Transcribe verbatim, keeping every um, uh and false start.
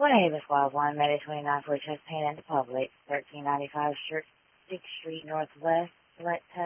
one eighty Squad one, Mayday twenty-nine for chest pain and the public, thirteen ninety-five Sixth Street Northwest, Select Test.